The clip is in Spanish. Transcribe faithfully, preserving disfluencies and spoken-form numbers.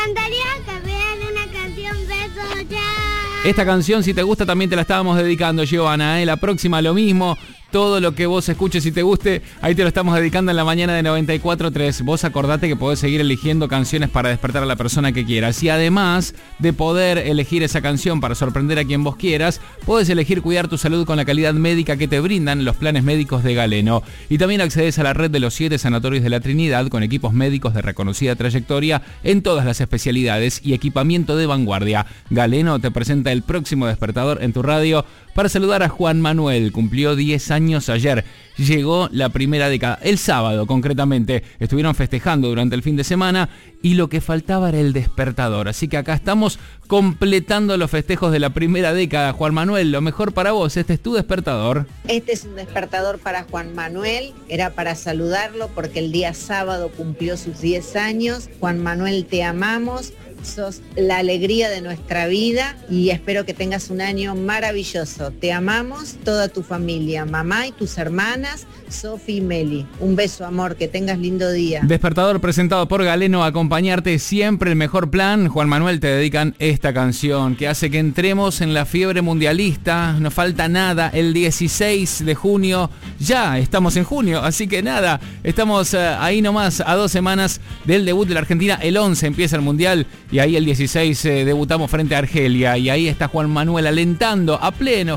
encantaría que vean una canción. Besos, chao. Esta canción, si te gusta, también te la estábamos dedicando, Giovanna, ¿eh? La próxima lo mismo. Todo lo que vos escuches y te guste, ahí te lo estamos dedicando en la mañana de noventa y cuatro punto tres. Vos acordate que podés seguir eligiendo canciones para despertar a la persona que quieras. Y además de poder elegir esa canción para sorprender a quien vos quieras, podés elegir cuidar tu salud con la calidad médica que te brindan los planes médicos de Galeno. Y también accedes a la red de los siete sanatorios de la Trinidad con equipos médicos de reconocida trayectoria en todas las especialidades y equipamiento de vanguardia. Galeno te presenta el próximo despertador en tu radio para saludar a Juan Manuel. Cumplió diez años ayer. Llegó la primera década. El sábado, concretamente, estuvieron festejando durante el fin de semana y lo que faltaba era el despertador. Así que acá estamos completando los festejos de la primera década. Juan Manuel, lo mejor para vos. Este es tu despertador. Este es un despertador para Juan Manuel. Era para saludarlo porque el día sábado cumplió sus diez años. Juan Manuel, te amamos. Sos la alegría de nuestra vida y espero que tengas un año maravilloso. Te amamos, toda tu familia, mamá y tus hermanas, Sofi y Meli. Un beso, amor, que tengas lindo día. Despertador presentado por Galeno, acompañarte siempre el mejor plan. Juan Manuel, te dedican esta canción que hace que entremos en la fiebre mundialista. No falta nada, el dieciséis de junio, ya estamos en junio, así que nada, estamos uh, ahí nomás a dos semanas del debut de la Argentina. El once empieza el Mundial. Y ahí el dieciséis eh, debutamos frente a Argelia. Y ahí está Juan Manuel alentando a pleno